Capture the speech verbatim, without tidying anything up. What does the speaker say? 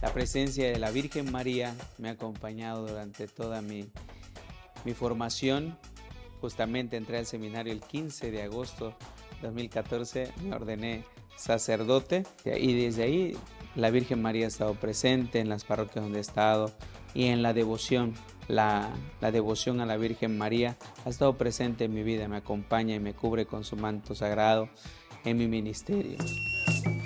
La presencia de la Virgen María me ha acompañado durante toda mi, mi formación. Justamente entré al seminario el quince de agosto de dos mil catorce, me ordené sacerdote y desde ahí la Virgen María ha estado presente en las parroquias donde he estado y en la devoción. La, la devoción a la Virgen María ha estado presente en mi vida, me acompaña y me cubre con su manto sagrado en mi ministerio.